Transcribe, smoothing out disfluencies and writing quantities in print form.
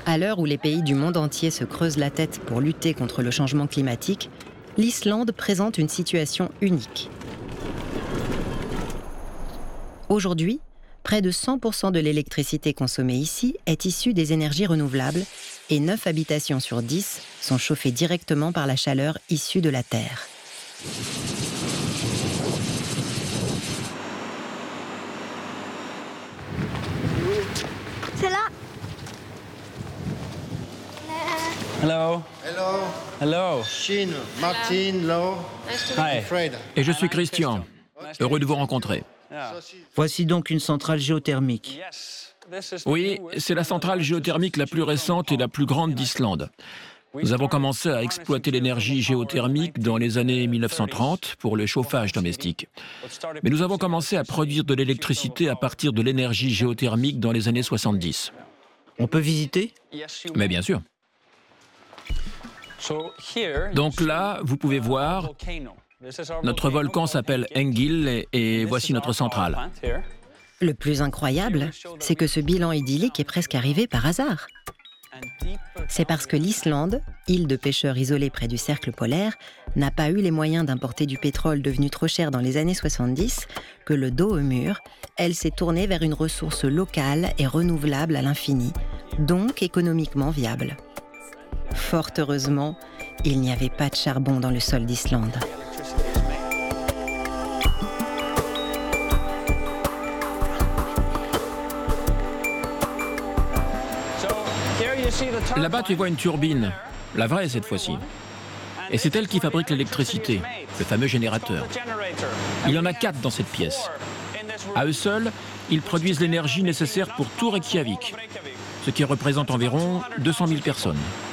À l'heure où les pays du monde entier se creusent la tête pour lutter contre le changement climatique, l'Islande présente une situation unique. Aujourd'hui, près de 100% de l'électricité consommée ici est issue des énergies renouvelables et 9 habitations sur 10 sont chauffées directement par la chaleur issue de la Terre. C'est là. Hello. Hello, Hello. Shin, Martin, Lo, Hi. Fred. Et je suis Christian. Heureux de vous rencontrer. Voici donc une centrale géothermique. Oui, c'est la centrale géothermique la plus récente et la plus grande d'Islande. Nous avons commencé à exploiter l'énergie géothermique dans les années 1930 pour le chauffage domestique. Mais nous avons commencé à produire de l'électricité à partir de l'énergie géothermique dans les années 70. On peut visiter? Mais bien sûr. Donc là, vous pouvez voir, notre volcan s'appelle Hengil et voici notre centrale. Le plus incroyable, c'est que ce bilan idyllique est presque arrivé par hasard. C'est parce que l'Islande, île de pêcheurs isolée près du cercle polaire, n'a pas eu les moyens d'importer du pétrole devenu trop cher dans les années 70 que le dos au mur, elle s'est tournée vers une ressource locale et renouvelable à l'infini, donc économiquement viable. Fort heureusement, il n'y avait pas de charbon dans le sol d'Islande. Là-bas, tu vois une turbine, la vraie cette fois-ci. Et c'est elle qui fabrique l'électricité, le fameux générateur. Il y en a 4 dans cette pièce. À eux seuls, ils produisent l'énergie nécessaire pour tout Reykjavik, ce qui représente environ 200 000 personnes.